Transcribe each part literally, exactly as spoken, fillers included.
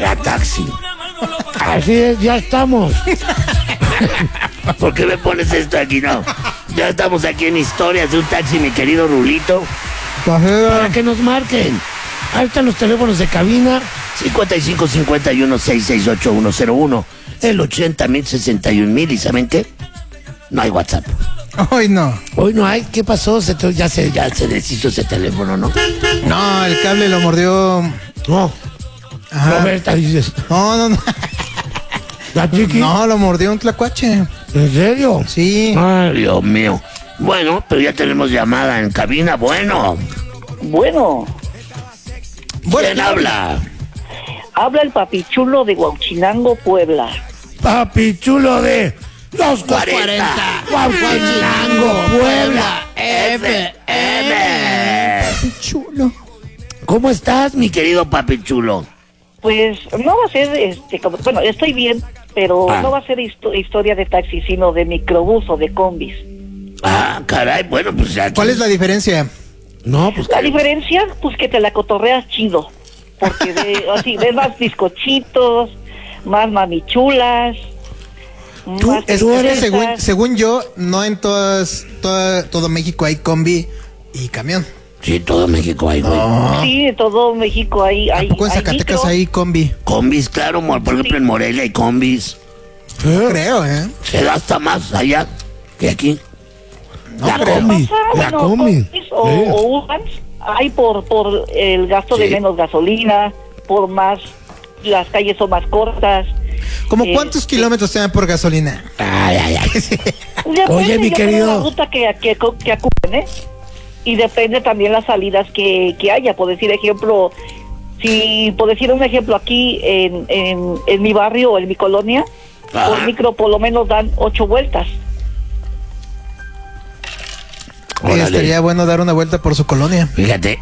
La taxi. Así es, ya estamos. ¿Por qué me pones esto aquí? No. Ya estamos aquí en Historias de un Taxi, mi querido Rulito. Para que nos marquen. Ahí están los teléfonos de cabina. cincuenta y cinco cincuenta y uno sesenta y seis ochenta y uno cero uno. El ochenta mil sesenta y un mil. ¿Y saben qué? No hay WhatsApp. Hoy no. Hoy no hay. ¿Qué pasó? Se te- ya, se, ya se deshizo ese teléfono, ¿no? No, el cable lo mordió. No. Ajá. Roberta, dices. No, no, no. ¿La chiqui? No, lo mordió un tlacuache. ¿En serio? Sí. Ay, Dios mío. Bueno, pero ya tenemos llamada en cabina. Bueno. Bueno, ¿Quién habla? habla el papichulo de Huauchinango, Puebla. Papi chulo de los cuarenta. Huauchinango, Puebla, F M. Chulo. ¿Cómo estás, mi Mi querido papi chulo. Pues no va a ser, este, como, bueno, estoy bien, pero Ah. no va a ser histo- historia de taxi, sino de microbús o de combis. Ah, caray, bueno, pues ya. ¿Cuál es la diferencia? No, pues La diferencia, pues que te la cotorreas chido, porque de, así, ves más bizcochitos, más mamichulas, Tú- más tú Es que princesas. según, según yo, no en todas, toda, todo México hay combi y camión. Sí, todo México hay, güey. Sí, de todo México hay, hay, Tampoco en hay Zacatecas micro. hay combi. Combis, claro, amor. Por ejemplo, en Morelia hay combis. ¿eh? Creo, ¿eh? Se da hasta más allá que aquí. La creo. combi, Pasa, la bueno, combi. combis o, Sí. o Ubans, hay por, por el gasto de Sí. menos gasolina, por más, las calles son más cortas. ¿Cómo Eh, cuántos sí. kilómetros se dan por gasolina? Ay, ay, ay. Depende, Oye, mi depende querido. de la ruta que, que, que acuden, ¿eh? Y depende también las salidas que, que haya. Por decir ejemplo, si, por decir un ejemplo, aquí en, en, en mi barrio o en mi colonia, Ajá. por micro por lo menos dan ocho vueltas. Oye, Órale. estaría bueno dar una vuelta por su colonia. Fíjate.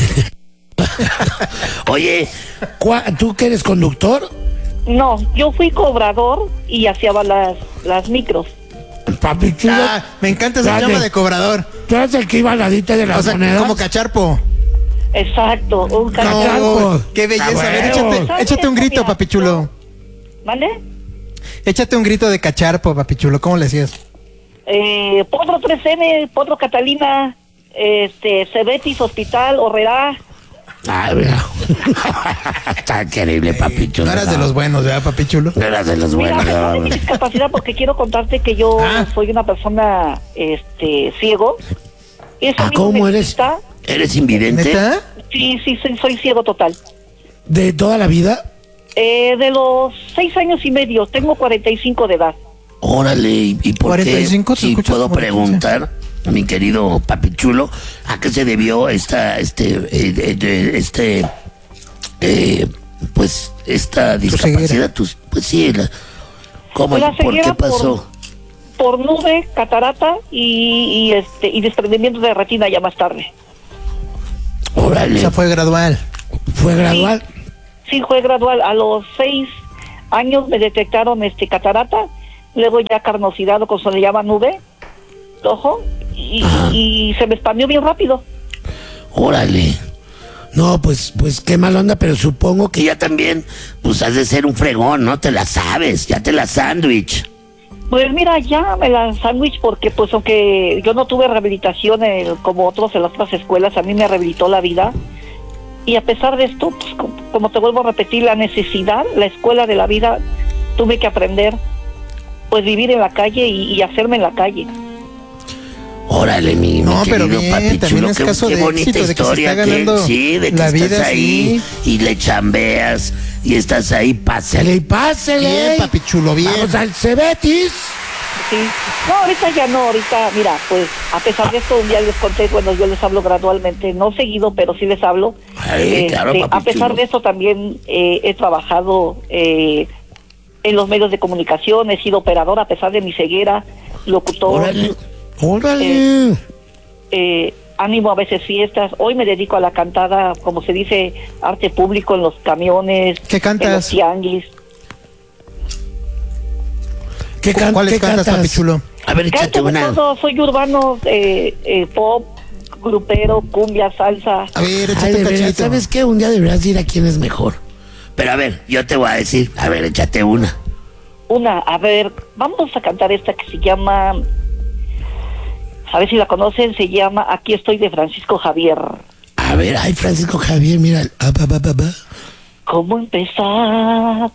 Oye, ¿Cuá- ¿Tú que eres conductor? No, yo fui cobrador y hacía las, las micros. Papi chulo. Ah, me encanta esa Dale. llama de cobrador. ¿Tú eres el que iba al ladito de las O sea, monedas? como cacharpo. Exacto, un No, Cacharpo. qué belleza. Ah, A ver, huevo. échate, échate un grito, Mira, papi chulo. ¿Vale? Échate un grito de cacharpo, papi chulo. ¿Cómo le decías? Eh, Potro tres ene, Potro Catalina, este, Cebetis, Hospital, Horrera. ay, mira. Está increíble, papi chulo. No eras de los buenos, ¿verdad, papi chulo? No eras de los Mira, buenos. a pesar de mi no. discapacidad, porque quiero contarte que yo Ah. soy una persona, este, ciego. Eso Ah, a mí ¿cómo me eres? gusta. ¿Eres invidente? ¿Neta? Sí, sí, soy, soy ciego total. ¿De toda la vida? Eh, de los seis años y medio, tengo cuarenta y cinco de edad. Órale, ¿y y por cuarenta y cinco qué? te Si escuchas puedo como preguntar, mi querido papi chulo, ¿a qué se debió esta, este, eh, de- de- este, eh, pues, esta discapacidad? Tus, pues sí, la- ¿cómo? La ¿Por qué ceguera por- pasó? Por nube, catarata y, y este y desprendimiento de retina ya más tarde. O Órale. sea, fue gradual. ¿Fue gradual? Sí, fue gradual. A los seis años me detectaron este catarata, luego ya carnosidad, o como se le llama nube, ojo, y, y se me expandió bien rápido. Órale. No, pues, pues qué mal onda, pero supongo Que que ya también, pues has de ser un fregón, ¿no? Te la sabes, ya te la sándwich. Pues mira, ya me la sándwich porque pues aunque yo no tuve rehabilitación en- como otros en las otras escuelas, a mí me rehabilitó la vida. Y a pesar de esto, pues como, como te vuelvo a repetir, la necesidad, la escuela de la vida, tuve que aprender, pues vivir en la calle y, y hacerme en la calle. Órale, mi, mi No, pero querido bien, papi también chulo, es qué, caso qué de bonita éxito, de que se historia, está que- ganando sí, de que la estás vida ahí así. y le chambeas y estás ahí, pásale. y pásele. Bien, papi chulo, bien. Vamos al Cebetis. Sí. No, ahorita ya no, ahorita, mira, pues a pesar de esto, un día les conté, bueno, yo les hablo gradualmente, no seguido, pero sí les hablo. Ay, claro, Este, papi a pesar chulo. de esto también eh, he trabajado eh, en los medios de comunicación, he sido operador a pesar de mi ceguera, locutor, Órale. Órale. eh, ánimo a veces fiestas. Hoy me dedico a la cantada, como se dice, arte público en los camiones, ¿Qué cantas? en los tianguis. ¿Qué, can- ¿Cuáles qué cantas, papi chulo? A ver, échate Canto de una. todo, soy urbano, eh, eh, pop, grupero, cumbia, salsa. A ver, Ay, échate de un veras, cachito. ¿sabes qué? Un día deberías ir a quién es mejor. Pero a ver, yo te voy a decir, a ver, échate una. Una, a ver, vamos a cantar esta que se llama, a ver si la conocen, se llama Aquí estoy, de Francisco Javier. A ver, ay, Francisco Javier, mira. Ah, pa, pa, pa, pa. ¿Cómo empezar